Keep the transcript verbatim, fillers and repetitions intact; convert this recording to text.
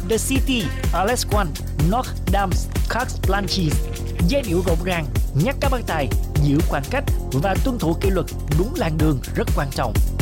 The City, Alex One, North Dams, Carte Blanche. Giai điệu rộn ràng, nhắc các bác tài giữ khoảng cách và tuân thủ kỷ luật đúng làn đường rất quan trọng.